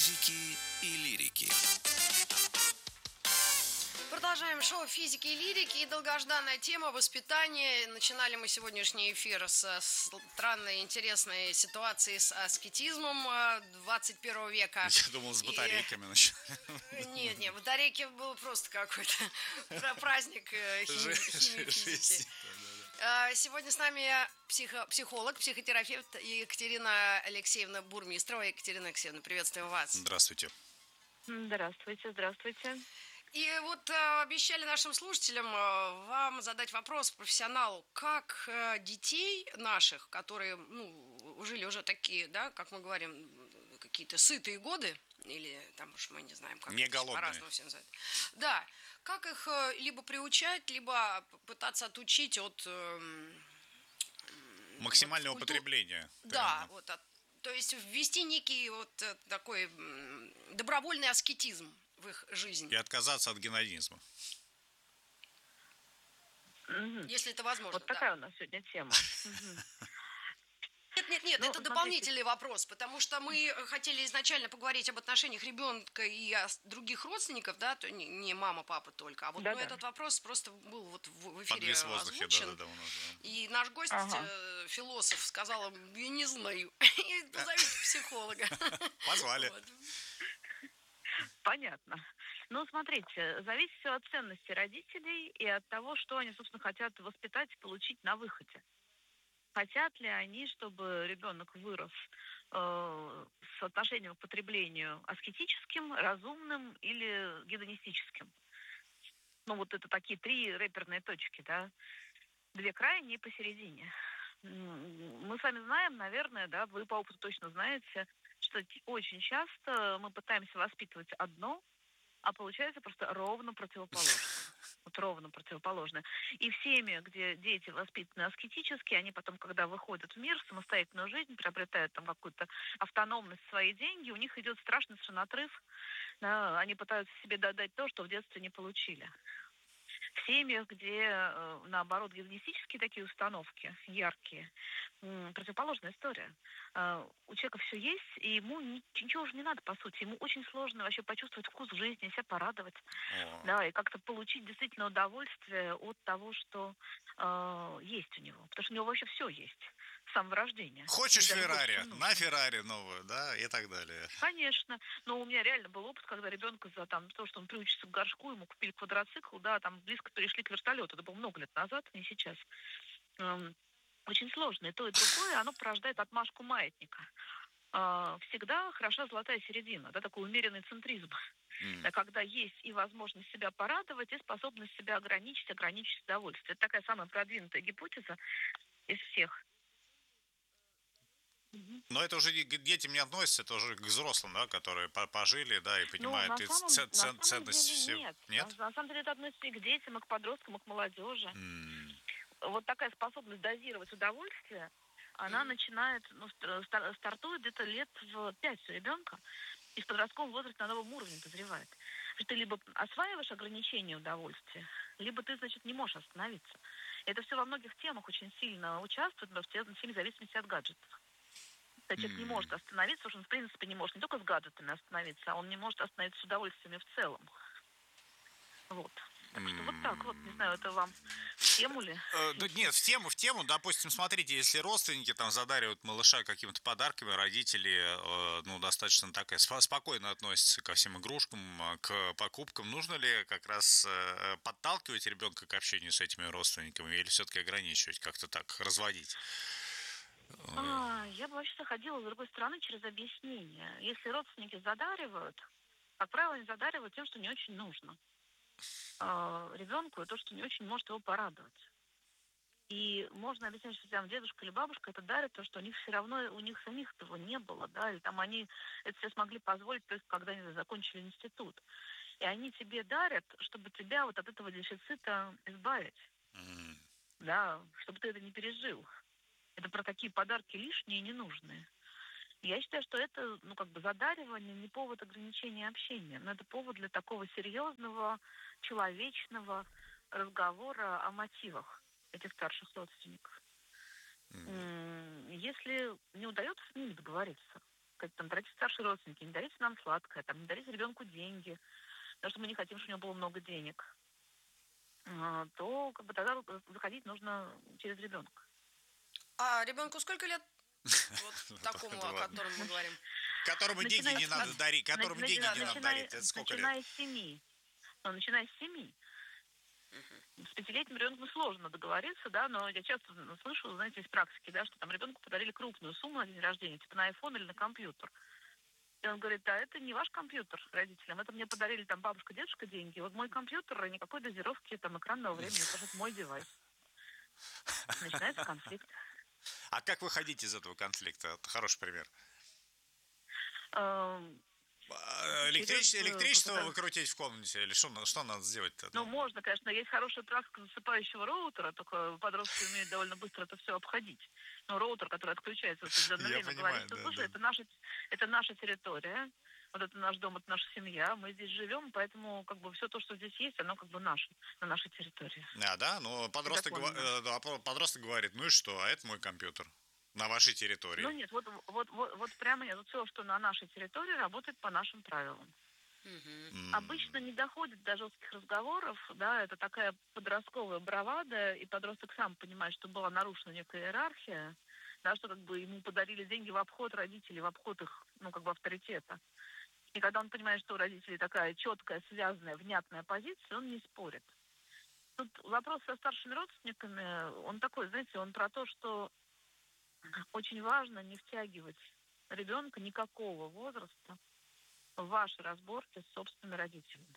Физики и лирики. Продолжаем шоу «Физики и лирики» и долгожданная тема воспитания. Начинали мы сегодняшний эфир со странной, интересной ситуации с аскетизмом 21 века. Я думал, с батарейками начали. Нет, батарейки был просто какой-то праздник химии, физики. Сегодня с нами психолог, психотерапевт Екатерина Алексеевна Бурмистрова. Екатерина Алексеевна, приветствуем вас. Здравствуйте. Здравствуйте. И вот обещали нашим слушателям вам задать вопрос профессионалу, как детей наших, которые жили уже такие, да, как мы говорим, какие-то сытые годы, или там уж мы не знаем, как не это голодные. по-разному все называют. Да, как их либо приучать, либо пытаться отучить от максимального потребления. Да, то есть ввести некий вот такой добровольный аскетизм в их жизнь. И отказаться от гедонизма. Если это возможно. Вот такая у нас сегодня тема. Нет, это дополнительный вопрос, потому что мы хотели изначально поговорить об отношениях ребенка и других родственников, да, то не мама, папа только, а вот этот вопрос просто был вот в эфире озвучен. Да, и наш гость, философ, сказал, я не знаю, позовите психолога. Позвали. Понятно. Смотрите, зависит все от ценности родителей и от того, что они, собственно, хотят воспитать и получить на выходе. Хотят ли они, чтобы ребенок вырос с отношением к потреблению аскетическим, разумным или гедонистическим? Это такие три реперные точки, да? Две крайние посередине. Мы с вами знаем, наверное, да, вы по опыту точно знаете, что очень часто мы пытаемся воспитывать одно, а получается просто ровно противоположное. Ровно противоположное. И в семье, где дети воспитаны аскетически, они потом, когда выходят в мир, в самостоятельную жизнь, приобретают там какую-то автономность, свои деньги, у них идет страшный совершенно отрыв. Да, они пытаются себе дать то, что в детстве не получили. В семьях, где, наоборот, гедонистические такие установки, яркие, противоположная история. У человека все есть, и ему ничего уже не надо, по сути. Ему очень сложно вообще почувствовать вкус в жизни, себя порадовать. Да, и как-то получить действительно удовольствие от того, что есть у него. Потому что у него вообще все есть с самого рождения. Хочешь Феррари? На Феррари новую, да, и так далее. Конечно. Но у меня реально был опыт, когда ребенка за то, что он приучится к горшку, ему купили квадроцикл, да, там близко перешли к вертолету. Это было много лет назад, не сейчас. Очень сложно. И то, и другое, оно порождает отмашку маятника. Всегда хороша золотая середина, да, такой умеренный центризм. Да, когда есть и возможность себя порадовать, и способность себя ограничить удовольствие. Это такая самая продвинутая гипотеза из всех. Но это уже к детям не относится, это уже к взрослым, да, которые пожили, да, и понимают ценность всего. Нет? На самом деле это относится и к детям, и к подросткам, и к молодежи. Вот такая способность дозировать удовольствие, она начинает, стартует где-то лет в 5 у ребенка, и в подростковом возрасте на новом уровне дозревает. Что ты либо осваиваешь ограничение удовольствия, либо ты, значит, не можешь остановиться. Это все во многих темах очень сильно участвует, но в сильной зависимости от гаджетов. Человек не может остановиться, потому что он, в принципе, не может не только с гаджетами остановиться, а он не может остановиться с удовольствиями в целом. Так что вот так вот, не знаю, это вам в тему ли? Нет, в тему, допустим, смотрите, если родственники там задаривают малыша какими-то подарками, родители, достаточно так спокойно относятся ко всем игрушкам, к покупкам, нужно ли как раз подталкивать ребенка к общению с этими родственниками или все-таки ограничивать, как-то так, разводить? Я бы вообще заходила с другой стороны через объяснение. Если родственники задаривают, как правило, они задаривают тем, что не очень нужно ребенку, и то, что не очень может его порадовать. И можно объяснить, что там дедушка или бабушка это дарят, то, что у них все равно, у них самих этого не было, да, или там они это все смогли позволить только когда они закончили институт. И они тебе дарят, чтобы тебя вот от этого дефицита избавить. Да, чтобы ты это не пережил. Это про такие подарки лишние и ненужные. Я считаю, что это, задаривание не повод ограничения общения, но это повод для такого серьезного, человечного разговора о мотивах этих старших родственников. Если не удается с ними договориться, сказать, там, дорогие старшие родственники, не дарите нам сладкое, там, не дарите ребенку деньги, потому что мы не хотим, чтобы у него было много денег, то как бы тогда заходить нужно через ребенка. А ребенку сколько лет? Вот такому, это о ладно. котором мы говорим. Которому деньги не надо дарить, которому деньги не надо дарить. Это сколько лет? Начиная с 7. Ну, начиная с 7. С 5-летним ребенком сложно договориться, да, но я часто слышу, знаете, из практики, да, что там ребенку подарили крупную сумму на день рождения, типа на iPhone или на компьютер. И он говорит, да, это не ваш компьютер родителям, это мне подарили там бабушка, дедушка деньги, вот мой компьютер, никакой дозировки там экранного времени, потому что это мой девайс. Начинается конфликт. А как выходить из этого конфликта? Это хороший пример. Электричество выкрутить в комнате? Или что надо сделать-то? Ну, можно, конечно. Есть хорошая практика засыпающего роутера, только подростки умеют довольно быстро это все обходить. Но роутер, который отключается в определенное время, говорит, что, слушай, это наша территория, вот это наш дом, это наша семья, мы здесь живем, поэтому как бы все то, что здесь есть, оно как бы наше, на нашей территории. Да, но подросток говорит, ну и что, а это мой компьютер. На вашей территории. Ну нет, вот прямо нет. Вот все, что на нашей территории, работает по нашим правилам. Обычно не доходит до жестких разговоров, да, это такая подростковая бравада, и подросток сам понимает, что была нарушена некая иерархия, да, что как бы ему подарили деньги в обход родителей, в обход их, ну, как бы авторитета. И когда он понимает, что у родителей такая четкая, связанная, внятная позиция, он не спорит. Тут вопрос со старшими родственниками, он такой, знаете, он про то, что очень важно не втягивать ребенка никакого возраста в ваши разборки с собственными родителями.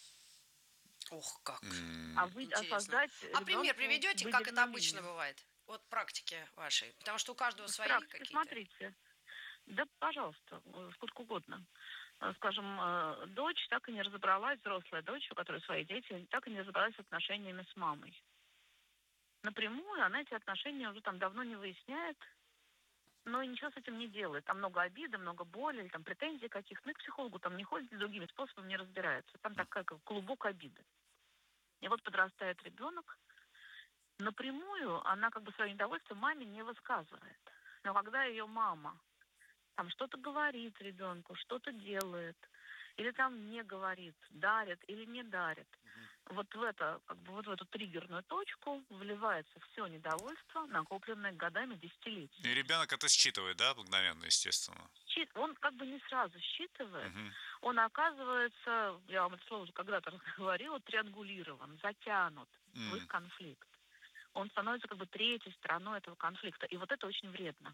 Ох, как Создать А пример приведете, как это обычно бывает? Вот практики вашей. Потому что у каждого свои какие-то. Смотрите. Да, пожалуйста, сколько угодно. Скажем, дочь так и не разобралась, взрослая дочь, у которой свои дети, так и не разобралась с отношениями с мамой. Напрямую она эти отношения уже там давно не выясняет, но и ничего с этим не делает. Там много обиды, много боли, там претензий каких-то. Ну и к психологу там не ходит, другими способами не разбирается. Там такая как клубок обиды. И вот подрастает ребенок. Напрямую она как бы свое недовольство маме не высказывает. Но когда ее мама там что-то говорит ребенку, что-то делает, или там не говорит, дарит или не дарит, вот в эту триггерную точку вливается все недовольство, накопленное годами, десятилетиями. И ребенок это считывает, да, мгновенно, естественно? Он как бы не сразу считывает. Он оказывается, я вам это слово уже когда-то говорила, триангулирован, затянут в их конфликт. Он становится как бы третьей стороной этого конфликта. И вот это очень вредно.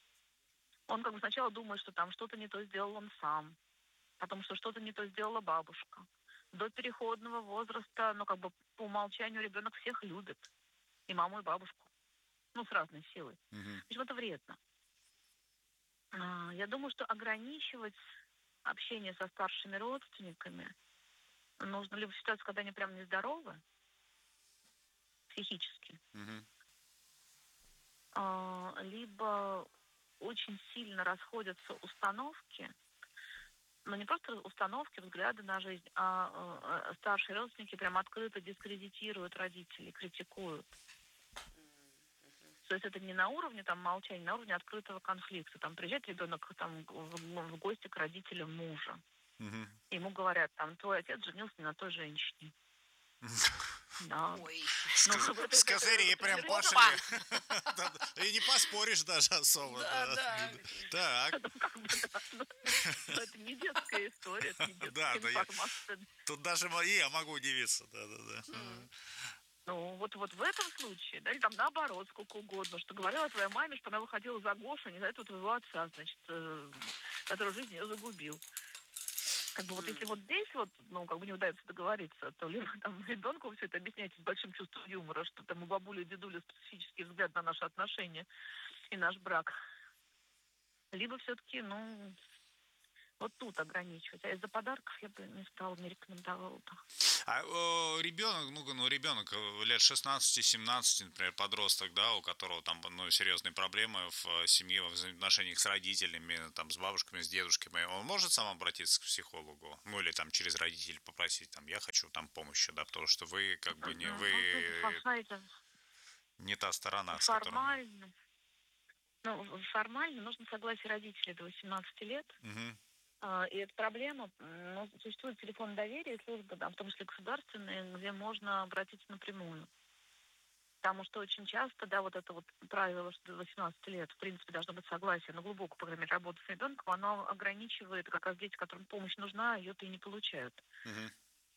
Он как бы сначала думает, что там что-то не то сделал он сам, потом, что что-то не то сделала бабушка. До переходного возраста, как бы по умолчанию ребенок всех любит. И маму, и бабушку. С разной силой. В общем, это вредно. Я думаю, что ограничивать общение со старшими родственниками нужно либо в ситуации, когда они прям нездоровы, психически, либо очень сильно расходятся установки, но не просто установки, взгляды на жизнь, а старшие родственники прям открыто дискредитируют родителей, критикуют. То есть это не на уровне там молчания, на уровне открытого конфликта. Там приезжает ребенок там в гости к родителям мужа. Ему говорят, там, твой отец женился не на той женщине. Да. Ой. С козырей прям пошли. И не поспоришь даже особо. Да. Так. Это не детская история, это не детская информация. Тут даже я могу удивиться. Да. Вот в этом случае, да, или там наоборот, сколько угодно, что говорила твоя маме, что она выходила за Гошу, не за этого твоего отца, значит, который жизнь ее загубил. Как бы вот если вот здесь не удается договориться, то либо там ребенку все это объясняете с большим чувством юмора, что там у бабули и дедули специфический взгляд на наши отношения и наш брак. Либо все-таки, вот тут ограничивать. А из-за подарков я бы не стала, не рекомендовала бы. А ребенок лет 16-17, например, подросток, да, у которого там серьезные проблемы в семье, в взаимоотношениях с родителями, там, с бабушками, с дедушками, он может сам обратиться к психологу? Или там через родителей попросить, там, я хочу там помощи, да, потому что вы как бы не та сторона, с которой... Ну, формально нужно согласие родителей до 18 лет. Мгм. И эта проблема, существует телефон доверия и службы, да, в том числе государственные, где можно обратиться напрямую. Потому что очень часто, да, вот это вот правило, что до 18 лет, в принципе, должно быть согласие на глубокую, по крайней мере, работу с ребенком, оно ограничивает как раз дети, которым помощь нужна, ее-то и не получают. Мгм.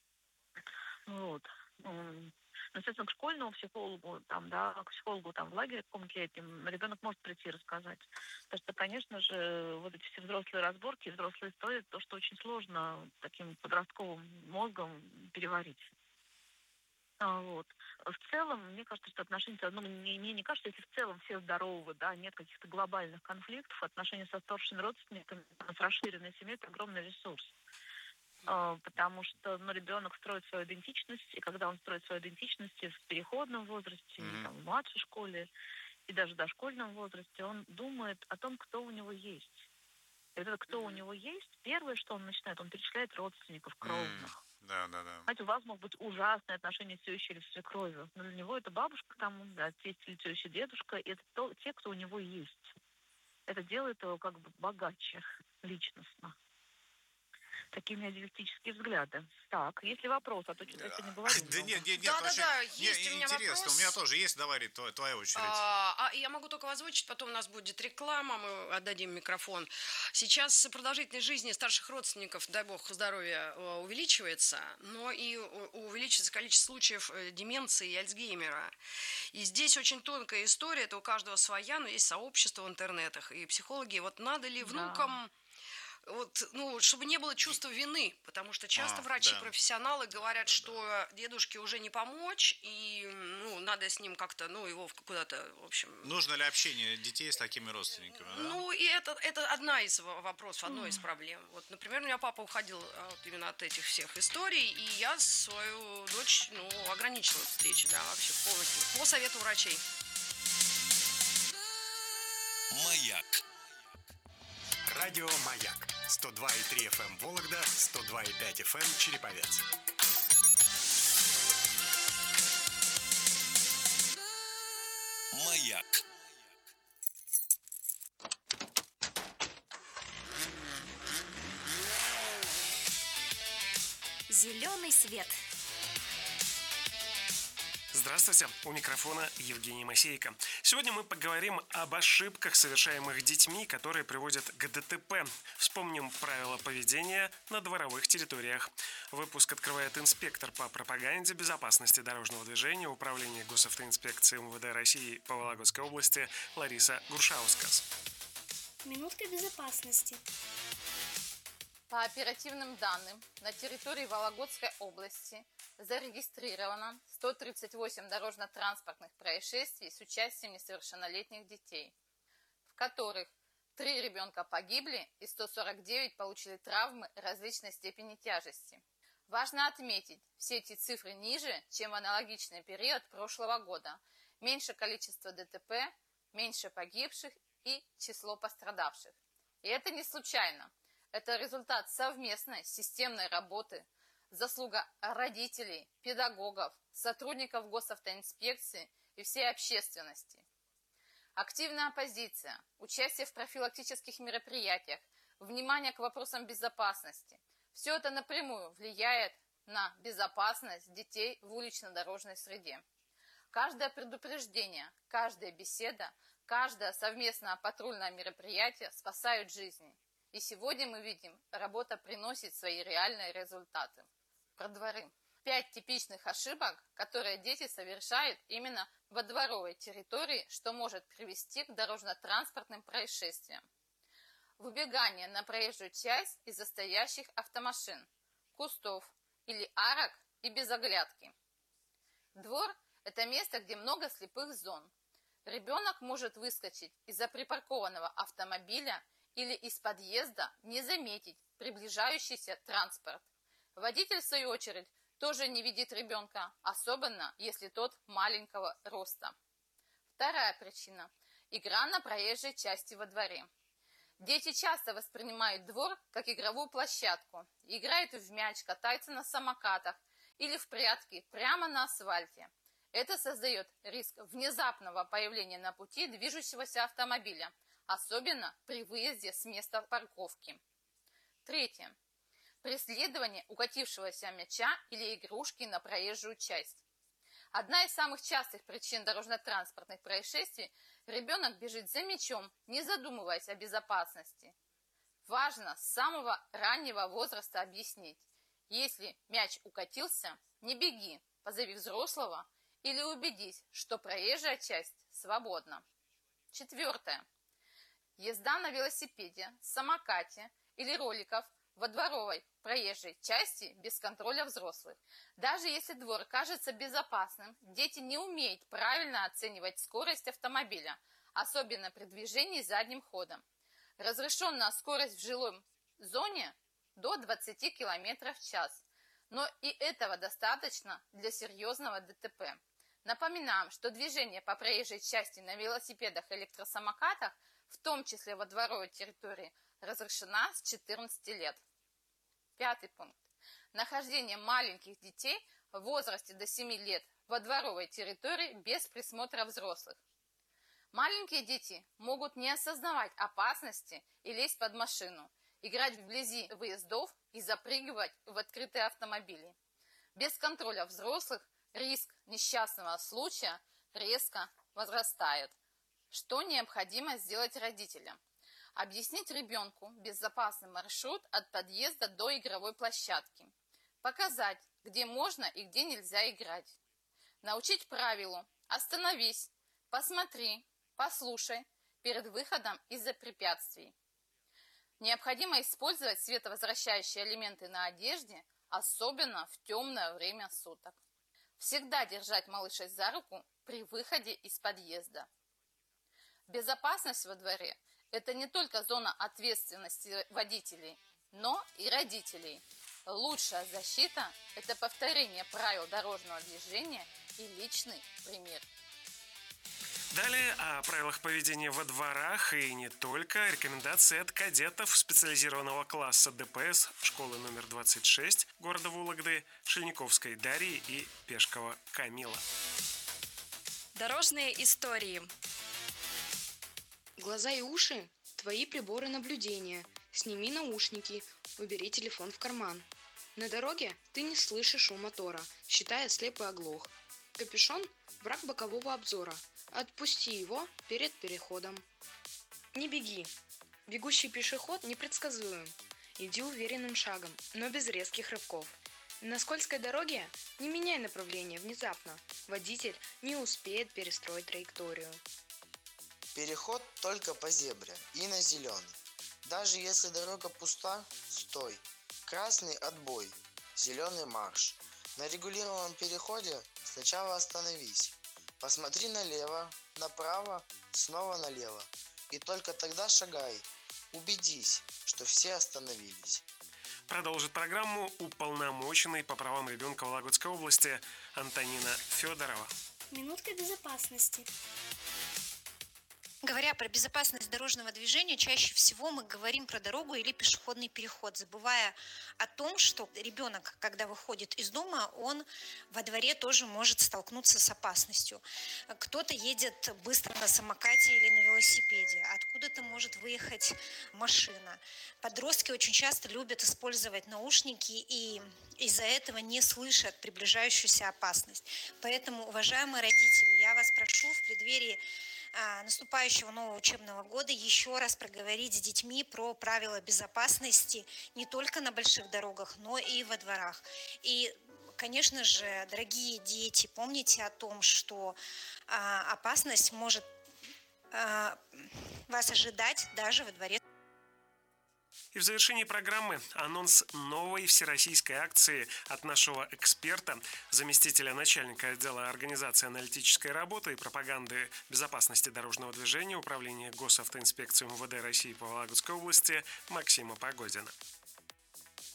Вот. Ну, естественно, к школьному психологу, там, да, к психологу там в лагере каком-то летнем ребенок может прийти и рассказать. Потому что, конечно же, вот эти все взрослые разборки, взрослые истории, то, что очень сложно таким подростковым мозгом переварить. Вот. В целом, мне кажется, что отношения, ну, мне не кажется, если в целом все здоровы, да, нет каких-то глобальных конфликтов, отношения со старшими родственниками, с расширенной семьей — это огромный ресурс. Потому что, ну, ребенок строит свою идентичность, и когда он строит свою идентичность в переходном возрасте, и, Мгм. там, в младшей школе, и даже в дошкольном возрасте, он думает о том, кто у него есть. И вот это кто у него есть, первое, что он начинает, он перечисляет родственников, кровных. Да. Знаете, у вас могут быть ужасные отношения с тещей или с свекровью, но для него это бабушка, там, да, тесть или теща, дедушка, и это те, кто у него есть. Это делает его как бы богаче личностно. Такие у меня идеалистические взгляды. Так, есть ли вопрос? А то что-то я сегодня говорю Да много. нет, Да-да-да, вообще, есть у меня интересно. вопрос. У меня тоже есть, давай, Рит, твоя очередь. Я могу только озвучить, потом у нас будет реклама, мы отдадим микрофон. Сейчас продолжительность жизни старших родственников, дай бог здоровья, увеличивается, но и увеличивается количество случаев деменции и Альцгеймера. И здесь очень тонкая история, это у каждого своя, но есть сообщество в интернетах. И психологи, вот надо ли Да. внукам, вот, ну, чтобы не было чувства вины, потому что часто Да. врачи-профессионалы говорят, что дедушке уже не помочь, и, ну, надо с ним как-то, ну, его куда-то, в общем... Нужно ли общение детей с такими родственниками, да? Ну, и это одна из вопросов, одной из проблем. Вот, например, у меня папа уходил вот именно от этих всех историй, и я свою дочь, ну, ограничила встречи, да, вообще полностью, по совету врачей. Маяк. Радио «Маяк». 102,3 FM Вологда, 102,5 FM Череповец. Маяк. Зеленый свет. Здравствуйте, у микрофона Евгений Масейко. Сегодня мы поговорим об ошибках, совершаемых детьми, которые приводят к ДТП. Вспомним правила поведения на дворовых территориях. Выпуск открывает инспектор по пропаганде безопасности дорожного движения Управления госавтоинспекции МВД России по Вологодской области Лариса Гуршаускас. Минутка безопасности. По оперативным данным, на территории Вологодской области зарегистрировано 138 дорожно-транспортных происшествий с участием несовершеннолетних детей, в которых 3 ребенка погибли и 149 получили травмы различной степени тяжести. Важно отметить, все эти цифры ниже, чем в аналогичный период прошлого года. Меньше количество ДТП, меньше погибших и число пострадавших. И это не случайно. Это результат совместной системной работы, заслуга родителей, педагогов, сотрудников госавтоинспекции и всей общественности. Активная оппозиция, участие в профилактических мероприятиях, внимание к вопросам безопасности – все это напрямую влияет на безопасность детей в улично-дорожной среде. Каждое предупреждение, каждая беседа, каждое совместное патрульное мероприятие спасают жизни. И сегодня мы видим, работа приносит свои реальные результаты. Про дворы. 5 типичных ошибок, которые дети совершают именно во дворовой территории, что может привести к дорожно-транспортным происшествиям. Выбегание на проезжую часть из-за стоящих автомашин, кустов или арок и без оглядки. Двор – это место, где много слепых зон. Ребенок может выскочить из-за припаркованного автомобиля или из подъезда не заметить приближающийся транспорт. Водитель, в свою очередь, тоже не видит ребенка, особенно если тот маленького роста. Вторая причина – игра на проезжей части во дворе. Дети часто воспринимают двор как игровую площадку, играют в мяч, катаются на самокатах или в прятки прямо на асфальте. Это создает риск внезапного появления на пути движущегося автомобиля, особенно при выезде с места парковки. Третье. Преследование укатившегося мяча или игрушки на проезжую часть. Одна из самых частых причин дорожно-транспортных происшествий – ребенок бежит за мячом, не задумываясь о безопасности. Важно с самого раннего возраста объяснить: если мяч укатился, не беги, позови взрослого или убедись, что проезжая часть свободна. Четвертое. Езда на велосипеде, самокате или роликах во дворовой проезжей части без контроля взрослых. Даже если двор кажется безопасным, дети не умеют правильно оценивать скорость автомобиля, особенно при движении задним ходом. Разрешенная скорость в жилой зоне до 20 км в час, но и этого достаточно для серьезного ДТП. Напоминаем, что движение по проезжей части на велосипедах и электросамокатах, в том числе во дворовой территории, разрешена с 14 лет. Пятый пункт. Нахождение маленьких детей в возрасте до 7 лет во дворовой территории без присмотра взрослых. Маленькие дети могут не осознавать опасности и лезть под машину, играть вблизи выездов и запрыгивать в открытые автомобили. Без контроля взрослых риск несчастного случая резко возрастает. Что необходимо сделать родителям? Объяснить ребенку безопасный маршрут от подъезда до игровой площадки. Показать, где можно и где нельзя играть. Научить правилу: остановись, посмотри, послушай перед выходом из-за препятствий. Необходимо использовать световозвращающие элементы на одежде, особенно в темное время суток. Всегда держать малышей за руку при выходе из подъезда. Безопасность во дворе – это не только зона ответственности водителей, но и родителей. Лучшая защита – это повторение правил дорожного движения и личный пример. Далее о правилах поведения во дворах и не только. Рекомендации от кадетов специализированного класса ДПС школы номер 26 города Вологды, Шельниковской Дарьи и Пешкова Камила. Дорожные истории. Глаза и уши – твои приборы наблюдения. Сними наушники, убери телефон в карман. На дороге ты не слышишь шум мотора, считая слепый оглох. Капюшон – враг бокового обзора. Отпусти его перед переходом. Не беги. Бегущий пешеход непредсказуем. Иди уверенным шагом, но без резких рывков. На скользкой дороге не меняй направление внезапно. Водитель не успеет перестроить траекторию. Переход только по зебре и на зеленый. Даже если дорога пуста, стой. Красный – отбой, зеленый – марш. На регулируемом переходе сначала остановись. Посмотри налево, направо, снова налево. И только тогда шагай. Убедись, что все остановились. Продолжит программу уполномоченный по правам ребенка Вологодской области Антонина Федорова. Минутка безопасности. Говоря про безопасность дорожного движения, чаще всего мы говорим про дорогу или пешеходный переход, забывая о том, что ребенок, когда выходит из дома, он во дворе тоже может столкнуться с опасностью. Кто-то едет быстро на самокате или на велосипеде, откуда-то может выехать машина. Подростки очень часто любят использовать наушники и из-за этого не слышат приближающуюся опасность. Поэтому, уважаемые родители, я вас прошу в преддверии наступающего нового учебного года еще раз проговорить с детьми про правила безопасности не только на больших дорогах, но и во дворах. И, конечно же, дорогие дети, помните о том, что опасность может вас ожидать даже во дворе. И в завершении программы анонс новой всероссийской акции от нашего эксперта, заместителя начальника отдела организации аналитической работы и пропаганды безопасности дорожного движения Управления госавтоинспекции МВД России по Вологодской области Максима Погодина.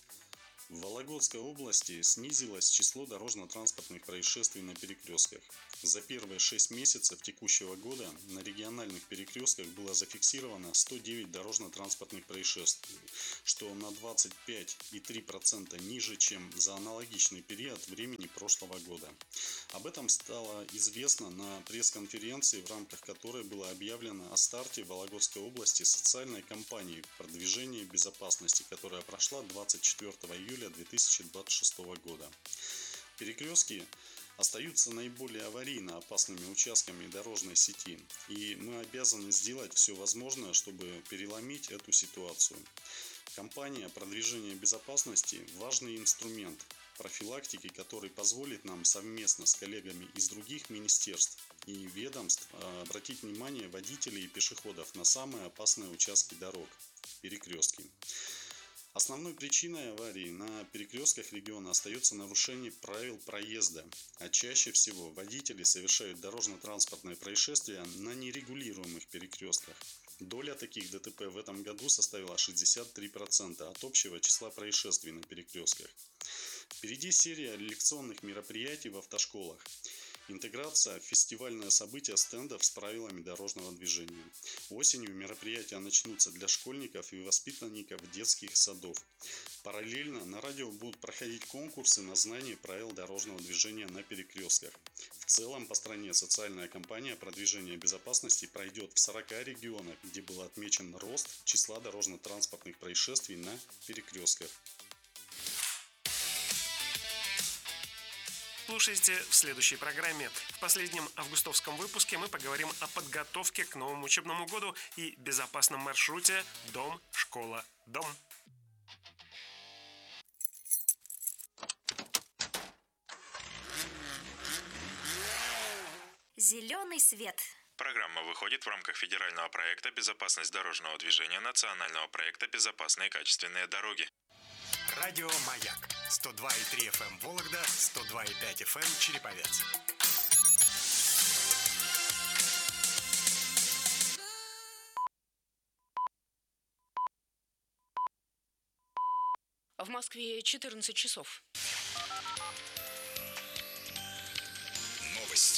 В Вологодской области снизилось число дорожно-транспортных происшествий на перекрестках. За первые 6 месяцев текущего года на региональных перекрестках было зафиксировано 109 дорожно-транспортных происшествий, что на 25,3% ниже, чем за аналогичный период времени прошлого года. Об этом стало известно на пресс-конференции, в рамках которой было объявлено о старте в Вологодской области социальной кампании продвижения безопасности, которая прошла 24 июля 2026 года. Перекрестки остаются наиболее аварийно опасными участками дорожной сети, и мы обязаны сделать все возможное, чтобы переломить эту ситуацию. Кампания продвижения безопасности – важный инструмент профилактики, который позволит нам совместно с коллегами из других министерств и ведомств обратить внимание водителей и пешеходов на самые опасные участки дорог – перекрестки. Основной причиной аварий на перекрестках региона остается нарушение правил проезда, а чаще всего водители совершают дорожно-транспортные происшествия на нерегулируемых перекрестках. Доля таких ДТП в этом году составила 63% от общего числа происшествий на перекрестках. Впереди серия лекционных мероприятий в автошколах. Интеграция в фестивальное событие стендов с правилами дорожного движения. Осенью мероприятия начнутся для школьников и воспитанников детских садов. Параллельно на радио будут проходить конкурсы на знание правил дорожного движения на перекрестках. В целом по стране социальная кампания продвижения безопасности пройдет в 40 регионах, где был отмечен рост числа дорожно-транспортных происшествий на перекрестках. Слушайте в следующей программе. В последнем августовском выпуске мы поговорим о подготовке к новому учебному году и безопасном маршруте «Дом, школа, дом». Зеленый свет. Программа выходит в рамках федерального проекта «Безопасность дорожного движения» национального проекта «Безопасные и качественные дороги». Радио «Маяк». 102,3 FM Вологда, 102,5 FM Череповец. В Москве 14 часов. Новости.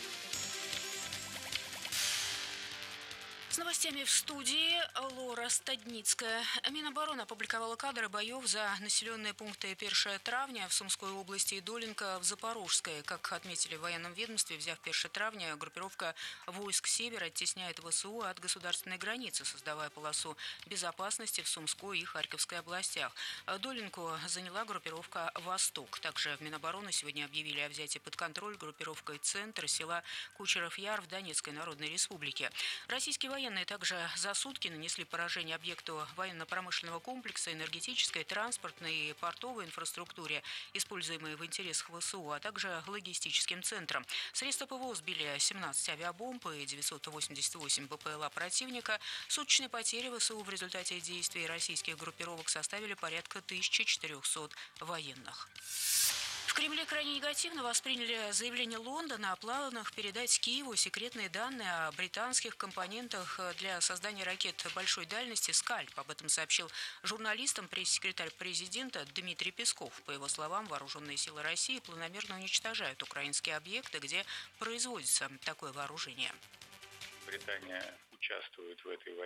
С новостями в студии Лора Стадницкая. Минобороны опубликовала кадры боев за населенные пункты 1 травня в Сумской области и Долинка в Запорожской. Как отметили в военном ведомстве, взяв 1 травня, группировка войск Севера оттесняет ВСУ от государственной границы, создавая полосу безопасности в Сумской и Харьковской областях. Долинку заняла группировка «Восток». Также в Минобороны сегодня объявили о взятии под контроль группировкой «Центр» села Кучеров-Яр в Донецкой Народной Республике. Российские военные также за сутки нанесли поражение объекту военно-промышленного комплекса, энергетической, транспортной и портовой инфраструктуре, используемой в интересах ВСУ, а также логистическим центрам. Средства ПВО сбили 17 авиабомб и 988 БПЛА противника. Суточные потери ВСУ в результате действий российских группировок составили порядка 1400 военных. В Кремле крайне негативно восприняли заявление Лондона о планах передать Киеву секретные данные о британских компонентах для создания ракет большой дальности «Скальп». Об этом сообщил журналистам пресс-секретарь президента Дмитрий Песков. По его словам, вооруженные силы России планомерно уничтожают украинские объекты, где производится такое вооружение. Британия участвует в этой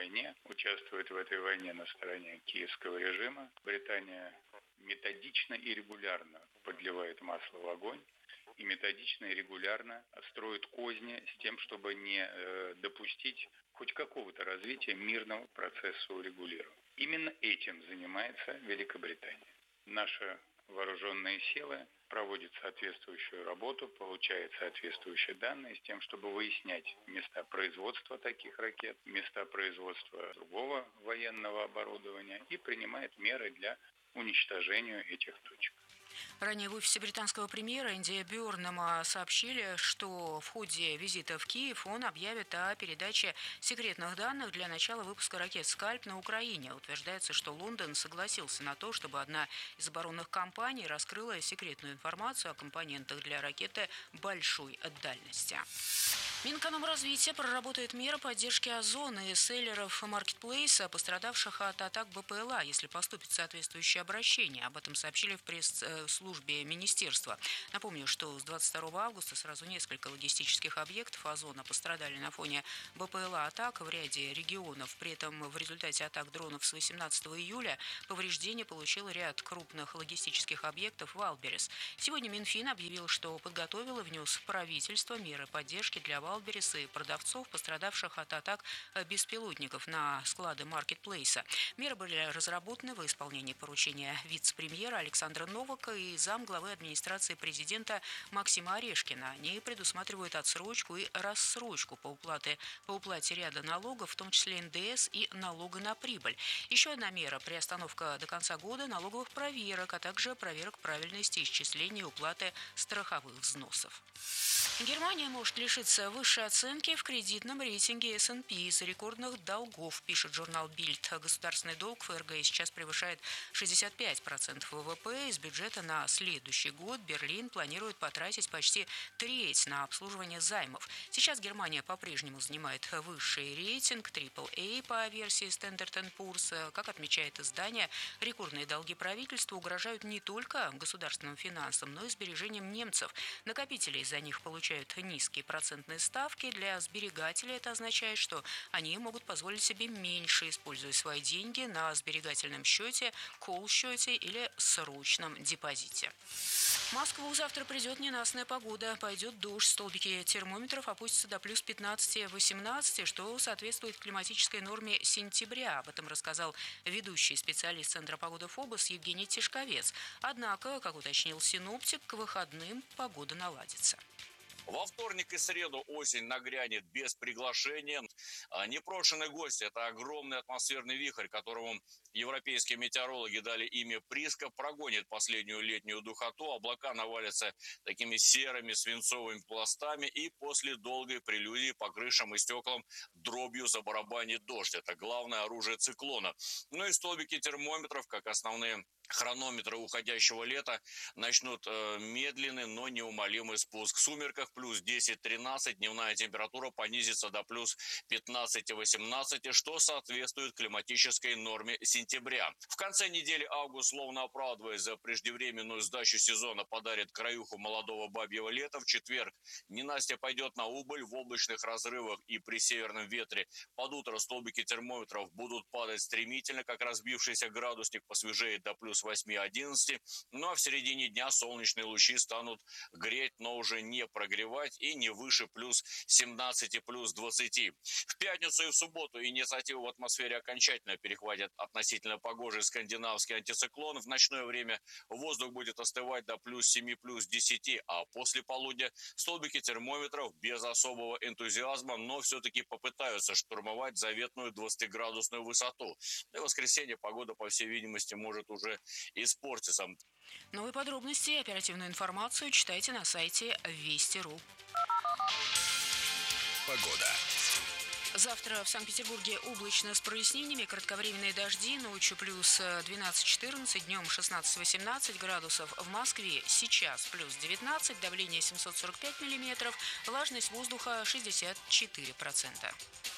войне на стороне киевского режима. Британия методично и регулярно подливает масло в огонь и методично и регулярно строит козни с тем, чтобы не допустить хоть какого-то развития мирного процесса урегулирования. Именно этим занимается Великобритания. Наши вооруженные силы проводят соответствующую работу, получают соответствующие данные с тем, чтобы выяснять места производства таких ракет, места производства другого военного оборудования и принимает меры для уничтожения этих точек. Ранее в офисе британского премьера Энди Бёрнема сообщили, что в ходе визита в Киев он объявит о передаче секретных данных для начала выпуска ракет «Скальп» на Украине. Утверждается, что Лондон согласился на то, чтобы одна из оборонных компаний раскрыла секретную информацию о компонентах для ракеты большой дальности. Минэкономразвития проработает меры поддержки Озон и селлеров маркетплейса, пострадавших от атак БПЛА, если поступит соответствующее обращение. Об этом сообщили в службе министерства. Напомню, что с 22 августа сразу несколько логистических объектов Озона пострадали на фоне БПЛА атак в ряде регионов. При этом в результате атак дронов с 18 июля повреждения получил ряд крупных логистических объектов Валберес. Сегодня Минфин объявил, что подготовил и внес в правительство меры поддержки для Валберес и продавцов, пострадавших от атак беспилотников на склады маркетплейса. Меры были разработаны во исполнении поручения вице-премьера Александра Новака и замглавы администрации президента Максима Орешкина. Они предусматривают отсрочку и рассрочку по уплате ряда налогов, в том числе НДС и налога на прибыль. Еще одна мера – приостановка до конца года налоговых проверок, а также проверок правильности исчисления и уплаты страховых взносов. Германия может лишиться высшей оценки в кредитном рейтинге S&P из-за рекордных долгов, пишет журнал Bild. Государственный долг ФРГ сейчас превышает 65% ВВП. Из бюджета на следующий год Берлин планирует потратить почти треть на обслуживание займов. Сейчас Германия по-прежнему занимает высший рейтинг AAA по версии Standard & Poor's. Как отмечает издание, рекордные долги правительства угрожают не только государственным финансам, но и сбережениям немцев. Накопители из-за них получают низкие процентные ставки. Для сберегателей это означает, что они могут позволить себе меньше, используя свои деньги на сберегательном счете, колл-счете или срочном депозите. В Москву завтра придет ненастная погода. Пойдет дождь, столбики термометров опустятся до плюс 15-18, что соответствует климатической норме сентября. Об этом рассказал ведущий специалист Центра погоды ФОБОС Евгений Тишковец. Однако, как уточнил синоптик, к выходным погода наладится. Во вторник и среду осень нагрянет без приглашения. Непрошенный гость – это огромный атмосферный вихрь, которому европейские метеорологи дали имя Приска, прогонит последнюю летнюю духоту. Облака навалятся такими серыми свинцовыми пластами, и после долгой прелюдии по крышам и стеклам дробью забарабанит дождь. Это главное оружие циклона. Ну и столбики термометров, как основные хронометры уходящего лета, начнут медленный, но неумолимый спуск. В сумерках плюс 10-13, дневная температура понизится до плюс 15-18, что соответствует климатической норме сентября. В конце недели август, словно оправдываясь за преждевременную сдачу сезона, подарит краюху молодого бабьего лета. В четверг ненастье пойдет на убыль. В облачных разрывах и при северном ветре под утро столбики термометров будут падать стремительно, как разбившийся градусник, посвежеет до плюс 8-11, ну а в середине дня солнечные лучи станут греть, но уже не прогревать, и не выше плюс 17 плюс 20. В пятницу и в субботу инициативу в атмосфере окончательно перехватит относительно погожий скандинавский антициклон. В ночное время воздух будет остывать до плюс 7 плюс 10, а после полудня столбики термометров без особого энтузиазма, но все-таки попытаются штурмовать заветную 20-градусную высоту. И в воскресенье погода, по всей видимости, может уже испортится. Новые подробности и оперативную информацию читайте на сайте Вести.ру. Погода. Завтра в Санкт-Петербурге облачно с прояснениями, кратковременные дожди, ночью плюс 12-14, днем 16-18 градусов. В Москве сейчас плюс 19, давление 745 миллиметров, влажность воздуха 64%.